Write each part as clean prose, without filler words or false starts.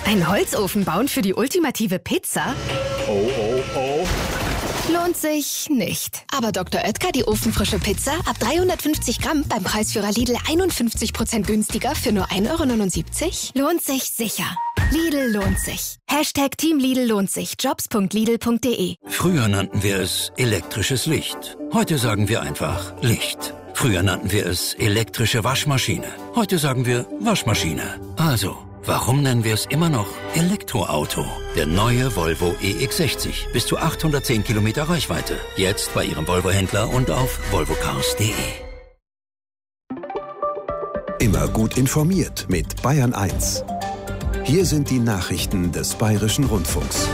Einen Holzofen bauen für die ultimative Pizza? Oh, oh, oh. Lohnt sich nicht. Aber Dr. Oetker, die ofenfrische Pizza, ab 350 Gramm beim Preisführer Lidl 51% günstiger für nur 1,79 €? Lohnt sich sicher. Lidl lohnt sich. Team Lidl lohnt sich. Jobs.lidl.de. Früher nannten wir es elektrisches Licht. Heute sagen wir einfach Licht. Früher nannten wir es elektrische Waschmaschine. Heute sagen wir Waschmaschine. Also, warum nennen wir es immer noch Elektroauto? Der neue Volvo EX60. Bis zu 810 Kilometer Reichweite. Jetzt bei Ihrem Volvo-Händler und auf volvocars.de. Immer gut informiert mit Bayern 1. Hier sind die Nachrichten des Bayerischen Rundfunks.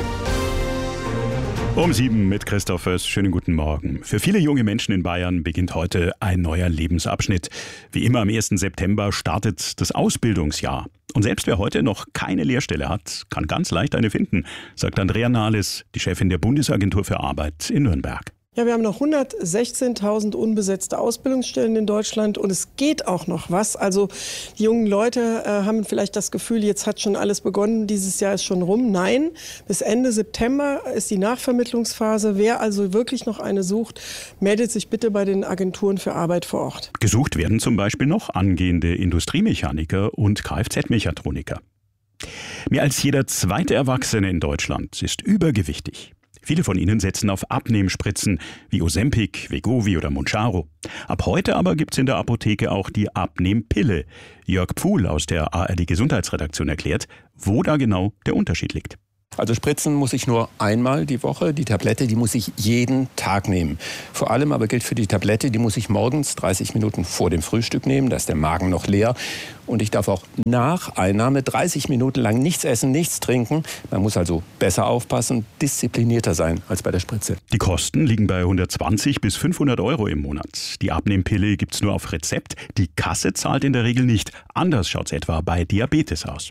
Um 7 mit Christoph Föß. Schönen guten Morgen. Für viele junge Menschen in Bayern beginnt heute ein neuer Lebensabschnitt. Wie immer am 1. September startet das Ausbildungsjahr. Und selbst wer heute noch keine Lehrstelle hat, kann ganz leicht eine finden, sagt Andrea Nahles, die Chefin der Bundesagentur für Arbeit in Nürnberg. Ja, wir haben noch 116.000 unbesetzte Ausbildungsstellen in Deutschland und es geht auch noch was. Also die jungen Leute haben vielleicht das Gefühl, jetzt hat schon alles begonnen, dieses Jahr ist schon rum. Nein, bis Ende September ist die Nachvermittlungsphase. Wer also wirklich noch eine sucht, meldet sich bitte bei den Agenturen für Arbeit vor Ort. Gesucht werden zum Beispiel noch angehende Industriemechaniker und Kfz-Mechatroniker. Mehr als jeder zweite Erwachsene in Deutschland ist übergewichtig. Viele von ihnen setzen auf Abnehmspritzen wie Ozempic, Wegovy oder Mounjaro. Ab heute aber gibt's in der Apotheke auch die Abnehmpille. Jörg Pfuhl aus der ARD-Gesundheitsredaktion erklärt, wo da genau der Unterschied liegt. Also spritzen muss ich nur einmal die Woche. Die Tablette, die muss ich jeden Tag nehmen. Vor allem aber gilt für die Tablette, die muss ich morgens 30 Minuten vor dem Frühstück nehmen. Da ist der Magen noch leer. Und ich darf auch nach Einnahme 30 Minuten lang nichts essen, nichts trinken. Man muss also besser aufpassen, disziplinierter sein als bei der Spritze. Die Kosten liegen bei 120 bis 500 € im Monat. Die Abnehmpille gibt's nur auf Rezept. Die Kasse zahlt in der Regel nicht. Anders schaut's etwa bei Diabetes aus.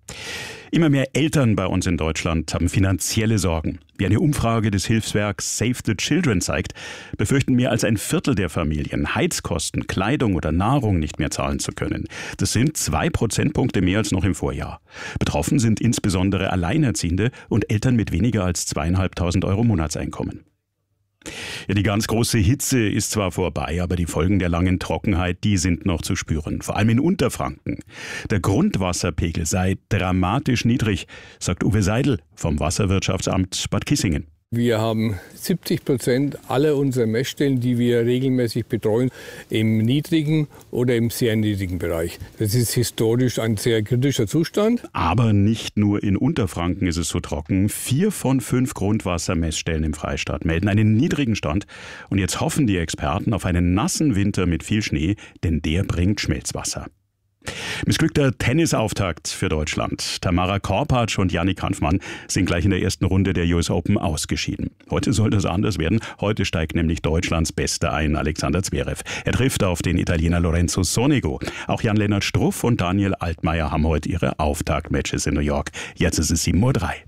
Immer mehr Eltern bei uns in Deutschland haben finanzielle Sorgen. Wie eine Umfrage des Hilfswerks Save the Children zeigt, befürchten mehr als ein Viertel der Familien, Heizkosten, Kleidung oder Nahrung nicht mehr zahlen zu können. Das sind 2 Prozentpunkte mehr als noch im Vorjahr. Betroffen sind insbesondere Alleinerziehende und Eltern mit weniger als 2.500 € Monatseinkommen. Ja, die ganz große Hitze ist zwar vorbei, aber die Folgen der langen Trockenheit, die sind noch zu spüren, vor allem in Unterfranken. Der Grundwasserpegel sei dramatisch niedrig, sagt Uwe Seidel vom Wasserwirtschaftsamt Bad Kissingen. Wir haben 70% aller unserer Messstellen, die wir regelmäßig betreuen, im niedrigen oder im sehr niedrigen Bereich. Das ist historisch ein sehr kritischer Zustand. Aber nicht nur in Unterfranken ist es so trocken. 4 von 5 Grundwassermessstellen im Freistaat melden einen niedrigen Stand. Und jetzt hoffen die Experten auf einen nassen Winter mit viel Schnee, denn der bringt Schmelzwasser. Missglückter Tennisauftakt für Deutschland. Tamara Korpatsch und Jannik Hanfmann sind gleich in der ersten Runde der US Open ausgeschieden. Heute soll das anders werden. Heute steigt nämlich Deutschlands Bester ein, Alexander Zverev. Er trifft auf den Italiener Lorenzo Sonego. Auch Jan-Lennart Struff und Daniel Altmaier haben heute ihre Auftaktmatches in New York. Jetzt ist es 7:03 Uhr.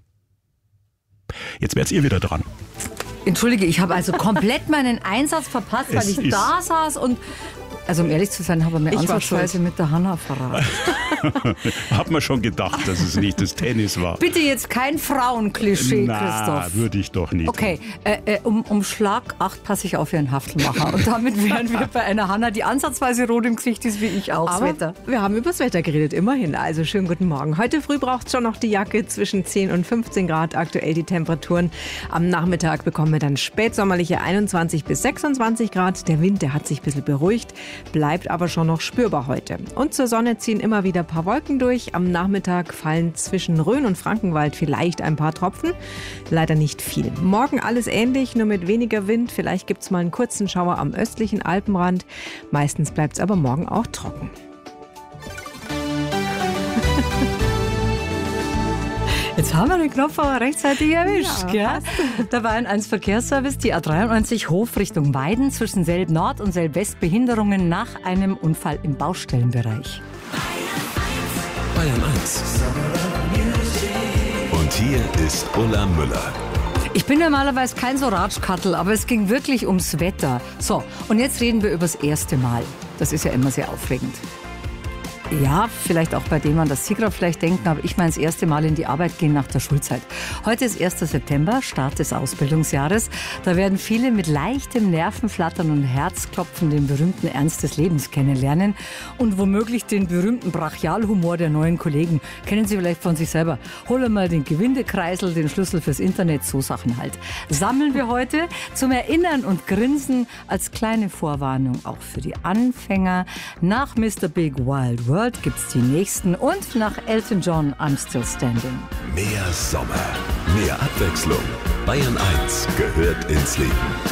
Jetzt werdet ihr wieder dran. Entschuldige, ich habe also komplett meinen Einsatz verpasst, weil ich da saß und... Also um ehrlich zu sein, habe ich mir ansatzweise mit der Hanna verraten. Hat man schon gedacht, dass es nicht das Tennis war. Bitte jetzt kein Frauenklischee, Christoph. Würde ich doch nicht. Okay, um Schlag 8 passe ich auf wie ein Haftelmacher. Und damit wären wir bei einer Hanna, die ansatzweise rot im Gesicht ist, wie ich auch. Aber Wetter. Wir haben über das Wetter geredet, immerhin. Also schönen guten Morgen. Heute früh braucht es schon noch die Jacke, zwischen 10 und 15 Grad aktuell die Temperaturen. Am Nachmittag bekommen wir dann spätsommerliche 21 bis 26 Grad. Der Wind, der hat sich ein bisschen beruhigt. Bleibt aber schon noch spürbar heute. Und zur Sonne ziehen immer wieder ein paar Wolken durch. Am Nachmittag fallen zwischen Rhön und Frankenwald vielleicht ein paar Tropfen. Leider nicht viel. Morgen alles ähnlich, nur mit weniger Wind. Vielleicht gibt es mal einen kurzen Schauer am östlichen Alpenrand. Meistens bleibt es aber morgen auch trocken. Jetzt haben wir den Knopf aber rechtzeitig erwischt. Ja, da war ein 1 Verkehrsservice, die A93 Hof Richtung Weiden zwischen Selb Nord und Selb West Behinderungen nach einem Unfall im Baustellenbereich. Bayern 1. Und hier ist Ulla Müller. Ich bin normalerweise kein so Ratschkattel, aber es ging wirklich ums Wetter. So, und jetzt reden wir über das erste Mal. Das ist ja immer sehr aufregend. Ja, vielleicht auch bei dem an das Sie gerade vielleicht denken, aber ich meine das erste Mal in die Arbeit gehen nach der Schulzeit. Heute ist 1. September, Start des Ausbildungsjahres. Da werden viele mit leichtem Nervenflattern und Herzklopfen den berühmten Ernst des Lebens kennenlernen und womöglich den berühmten Brachialhumor der neuen Kollegen. Kennen Sie vielleicht von sich selber. Hol mal den Gewindekreisel, den Schlüssel fürs Internet, so Sachen halt. Sammeln wir heute zum Erinnern und Grinsen als kleine Vorwarnung auch für die Anfänger. Nach Mr. Big Wild World gibt's die nächsten und nach Elton John I'm Still Standing. Mehr Sommer, mehr Abwechslung. Bayern 1 gehört ins Leben.